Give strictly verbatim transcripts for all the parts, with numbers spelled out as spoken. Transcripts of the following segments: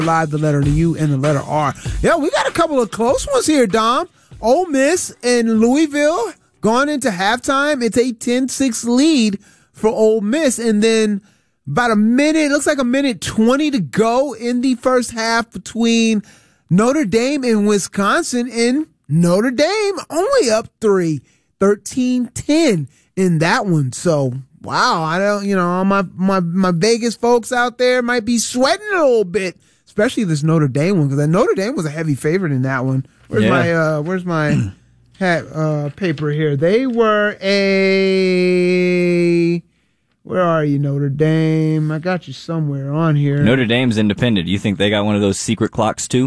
Live, the letter U and the letter R. Yeah, we got a couple of close ones here, Dom. Ole Miss and Louisville gone into halftime. It's a ten six lead for Ole Miss. And then about a minute, it looks like a minute twenty to go in the first half between Notre Dame and Wisconsin. And Notre Dame only up three, thirteen ten in that one. So, wow, I don't, you know, my, my, my Vegas folks out there might be sweating a little bit. Especially this Notre Dame one, because Notre Dame was a heavy favorite in that one. Where's yeah. my uh, Where's my hat uh, paper here? They were a. Where are you, Notre Dame? I got you somewhere on here. Notre Dame's independent. You think they got one of those secret clocks too?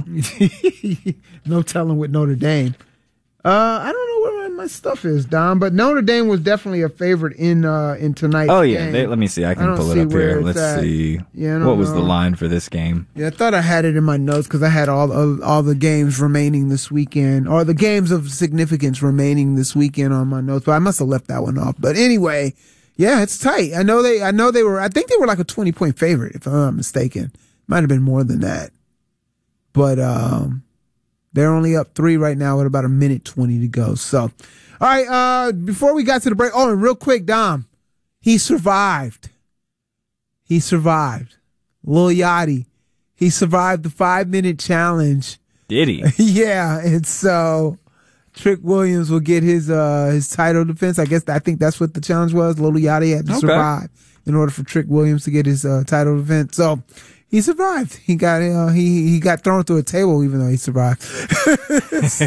No telling with Notre Dame. Uh, I don't know where my, my stuff is, Dom, but Notre Dame was definitely a favorite in uh, in tonight's Oh yeah, game. they, let me see. I can I pull it up here. Let's at. see. Yeah, what was know. the line for this game? Yeah, I thought I had it in my notes because I had all, all all the games remaining this weekend, or the games of significance remaining this weekend on my notes. But I must have left that one off. But anyway, yeah, it's tight. I know they. I know they were. I think they were like a twenty point favorite, if I'm not mistaken. Might have been more than that. But um. They're only up three right now with about a minute twenty to go. So, all right, uh, before we got to the break, oh, and real quick, Dom, he survived. He survived. Lil Yachty, he survived the five-minute challenge. Did he? Yeah, and so Trick Williams will get his uh, his title defense. I guess I think that's what the challenge was. Lil Yachty had to Okay. survive in order for Trick Williams to get his uh, title defense. So, he survived. He got uh, he he got thrown through a table, even though he survived. So,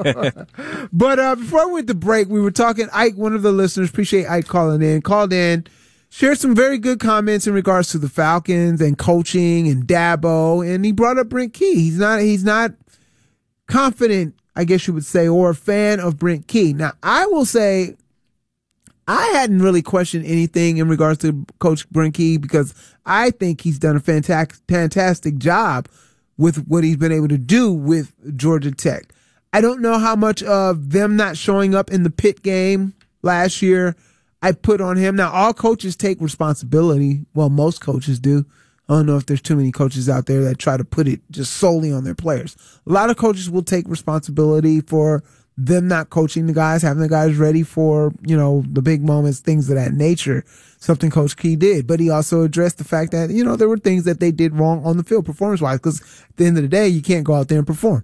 but uh, before we went to break, we were talking. Ike, one of the listeners, appreciate Ike calling in, called in, shared some very good comments in regards to the Falcons and coaching and Dabo, and he brought up Brent Key. He's not he's not confident, I guess you would say, or a fan of Brent Key. Now, I will say, I hadn't really questioned anything in regards to Coach Brent Key because I think he's done a fantastic, fantastic job with what he's been able to do with Georgia Tech. I don't know how much of them not showing up in the Pitt game last year I put on him. Now, all coaches take responsibility. Well, most coaches do. I don't know if there's too many coaches out there that try to put it just solely on their players. A lot of coaches will take responsibility for them not coaching the guys, having the guys ready for, you know, the big moments, things of that nature, something Coach Key did. But he also addressed the fact that, you know, there were things that they did wrong on the field performance-wise, because at the end of the day, you can't go out there and perform.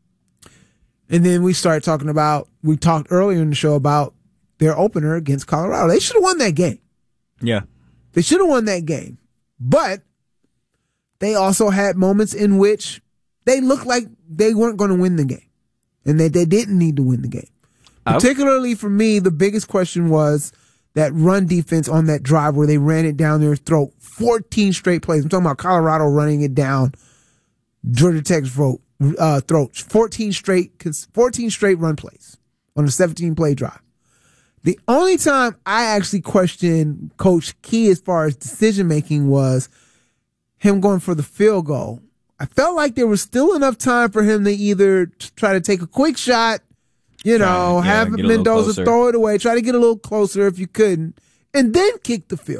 And then we started talking about, we talked earlier in the show about their opener against Colorado. They should have won that game. Yeah. They should have won that game. But they also had moments in which they looked like they weren't going to win the game. And that they didn't need to win the game. Particularly for me, the biggest question was that run defense on that drive where they ran it down their throat. fourteen straight plays. I'm talking about Colorado running it down Georgia Tech's throat. Uh, throat. fourteen straight, fourteen straight run plays on a seventeen play drive. The only time I actually questioned Coach Key as far as decision making was him going for the field goal. I felt like there was still enough time for him to either try to take a quick shot, you know, yeah, have Mendoza throw it away, try to get a little closer if you couldn't, and then kick the field